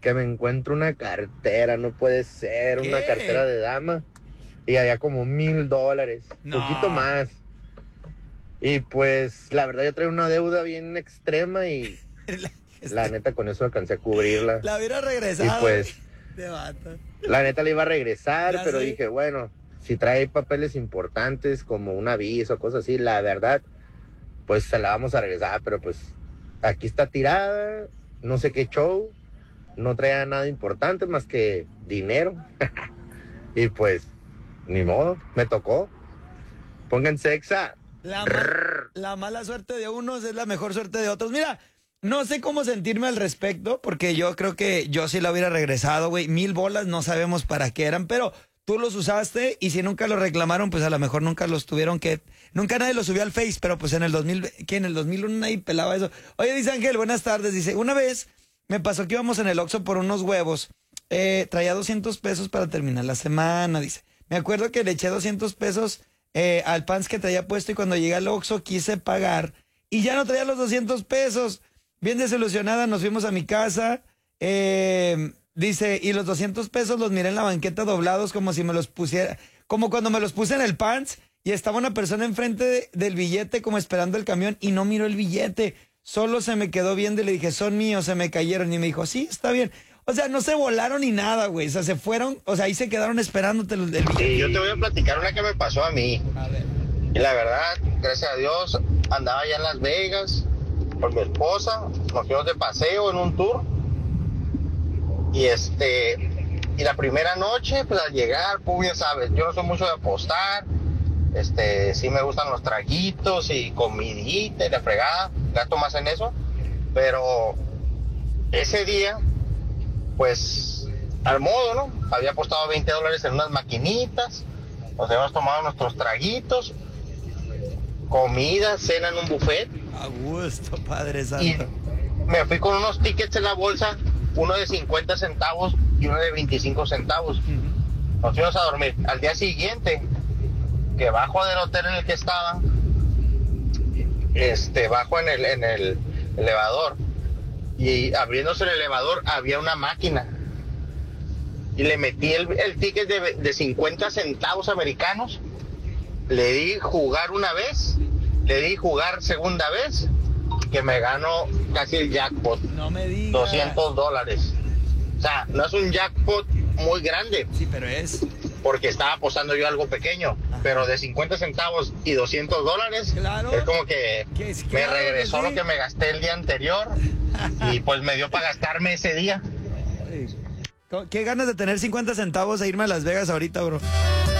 que me encuentro una cartera, no puede ser, ¿Qué? una cartera de dama. Y había como $1,000, No. poquito más. Y pues, la verdad, yo traía una deuda bien extrema y la neta con eso alcancé a cubrirla. La hubiera regresado. Y pues, de vato. la neta le iba a regresar, Ya pero sé. dije, bueno, si trae papeles importantes como un aviso, cosas así, la verdad, pues se la vamos a regresar, pero pues aquí está tirada, no sé qué show, no traía nada importante más que dinero. Y pues, ni modo, me tocó. Pónganse exa. La mala suerte de unos es la mejor suerte de otros. Mira, no sé cómo sentirme al respecto, porque yo creo que yo sí la hubiera regresado, güey. $1,000 no sabemos para qué eran, pero tú los usaste y si nunca los reclamaron, pues a lo mejor nunca los tuvieron que... Nunca nadie los subió al Face, pero pues en el 2000, que en el 2001 nadie pelaba eso. Oye, dice Ángel, buenas tardes. Dice, una vez me pasó que íbamos en el Oxxo por unos huevos. Traía 200 pesos para terminar la semana, dice. Me acuerdo que le eché 200 pesos al pants que traía puesto y cuando llegué al Oxxo quise pagar y ya no traía los 200 pesos. Bien desilusionada, nos fuimos a mi casa. Dice, y los 200 pesos los miré en la banqueta doblados como si me los pusiera, como cuando me los puse en el pants y estaba una persona enfrente del billete como esperando el camión y no miró el billete. Solo se me quedó viendo y le dije, son míos, se me cayeron. Y me dijo, sí, está bien. O sea, no se volaron ni nada, güey. O sea, se fueron, o sea, ahí se quedaron esperándote los del billete. Sí, yo te voy a platicar una que me pasó a mí. A ver. Y la verdad, gracias a Dios, andaba allá en Las Vegas con mi esposa, nos fuimos de paseo en un tour. Y la primera noche, pues al llegar, pues ya sabes, yo no soy mucho de apostar. Sí me gustan los traguitos y comidita y la fregada, gasto más en eso. Pero ese día, pues al modo, ¿no? Había apostado $20 en unas maquinitas, nos habíamos tomado nuestros traguitos, comida, cena en un buffet. A gusto, Padre Y Santo. me fui con unos tickets en la bolsa, uno de 50 centavos y uno de 25 centavos. Nos fuimos a dormir. Al día siguiente, que bajo del hotel en el que estaba, bajo en el elevador, y abriéndose el elevador había una máquina. Y le metí el ticket de 50 centavos americanos, le di jugar una vez, le di jugar segunda vez, que me gano casi el jackpot, No me digas. $200. O sea, no es un jackpot muy grande, Sí, pero es. porque estaba apostando yo algo pequeño, pero de 50 centavos y $200, Claro. es como que Que es me claro que regresó sí. lo que me gasté el día anterior, y pues me dio para gastarme ese día. Qué ganas de tener 50 centavos e irme a Las Vegas ahorita, bro.